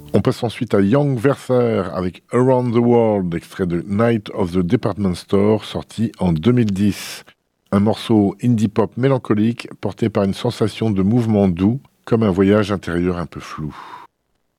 On passe ensuite à Young Werther avec Around the World, extrait de Night of the Department Store, sorti en 2010. Un morceau indie pop mélancolique porté par une sensation de mouvement doux, comme un voyage intérieur un peu flou.